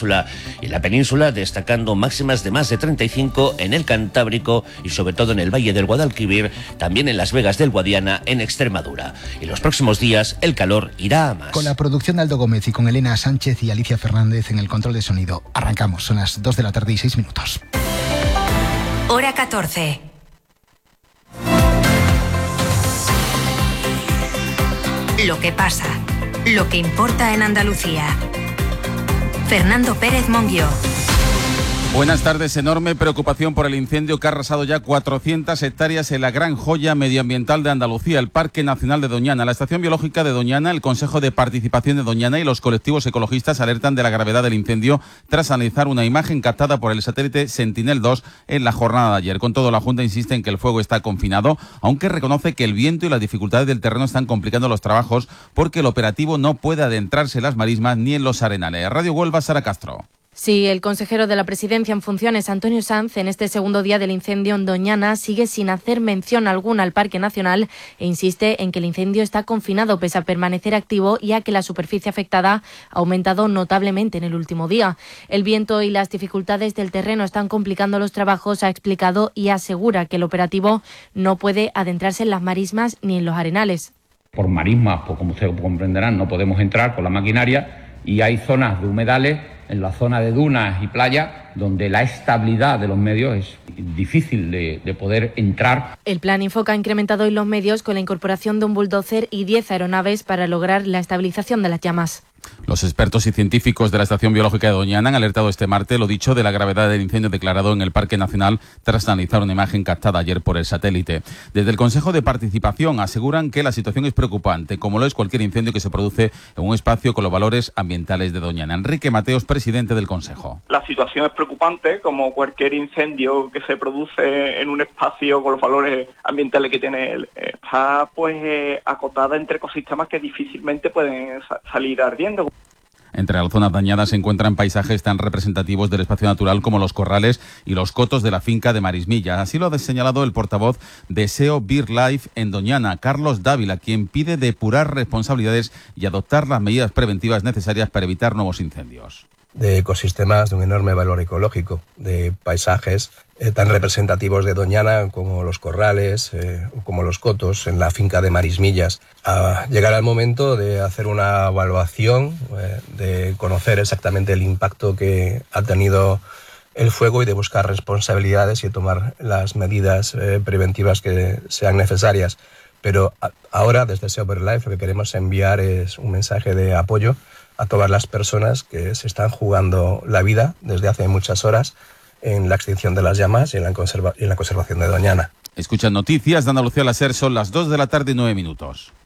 península. Y la península destacando máximas de más de 35 en el Cantábrico y sobre todo en el Valle del Guadalquivir, también en Las Vegas del Guadiana, en Extremadura. Y los próximos días el calor irá a más. Con la producción de Aldo Gómez y con Elena Sánchez y Alicia Fernández en el control de sonido. Arrancamos, son las 2 de la tarde y 6 minutos. Hora 14. Lo que pasa, lo que importa en Andalucía. Fernando Pérez Monguió. Buenas tardes. Enorme preocupación por el incendio que ha arrasado ya 400 hectáreas en la gran joya medioambiental de Andalucía, el Parque Nacional de Doñana. La Estación Biológica de Doñana, el Consejo de Participación de Doñana y los colectivos ecologistas alertan de la gravedad del incendio tras analizar una imagen captada por el satélite Sentinel-2 en la jornada de ayer. Con todo, la Junta insiste en que el fuego está confinado, aunque reconoce que el viento y las dificultades del terreno están complicando los trabajos porque el operativo no puede adentrarse en las marismas ni en los arenales. Radio Huelva, Sara Castro. Sí, el consejero de la Presidencia en funciones, Antonio Sanz, en este segundo día del incendio en Doñana sigue sin hacer mención alguna al Parque Nacional e insiste en que el incendio está confinado pese a permanecer activo y a que la superficie afectada ha aumentado notablemente en el último día. El viento y las dificultades del terreno están complicando los trabajos, ha explicado, y asegura que el operativo no puede adentrarse en las marismas ni en los arenales. Por marismas, pues como ustedes comprenderán, no podemos entrar con la maquinaria y hay zonas de humedales en la zona de dunas y playas donde la estabilidad de los medios es difícil de poder entrar. El plan Infoca ha incrementado hoy los medios con la incorporación de un bulldozer y 10 aeronaves para lograr la estabilización de las llamas. Los expertos y científicos de la Estación Biológica de Doñana han alertado este martes, lo dicho, de la gravedad del incendio declarado en el Parque Nacional tras analizar una imagen captada ayer por el satélite. Desde el Consejo de Participación aseguran que la situación es preocupante, como lo es cualquier incendio que se produce en un espacio con los valores ambientales de Doñana. Enrique Mateos, presidente del Consejo. La situación es preocupante, como cualquier incendio que se produce en un espacio con los valores ambientales que tiene él. Está acotada entre ecosistemas que difícilmente pueden salir ardiendo. Entre las zonas dañadas se encuentran paisajes tan representativos del espacio natural como los corrales y los cotos de la finca de Marismilla. Así lo ha señalado el portavoz de SEO BirdLife en Doñana, Carlos Dávila, quien pide depurar responsabilidades y adoptar las medidas preventivas necesarias para evitar nuevos incendios. De ecosistemas de un enorme valor ecológico, de paisajes tan representativos de Doñana como los corrales, como los cotos en la finca de Marismillas. Llegará el momento de hacer una evaluación, de conocer exactamente el impacto que ha tenido el fuego y de buscar responsabilidades y tomar las medidas preventivas que sean necesarias. Pero ahora, desde SEO BirdLife, lo que queremos enviar es un mensaje de apoyo a todas las personas que se están jugando la vida desde hace muchas horas en la extinción de las llamas y en la conservación de Doñana. Escuchan Noticias de Andalucía al SER, son las 2 de la tarde y 9 minutos.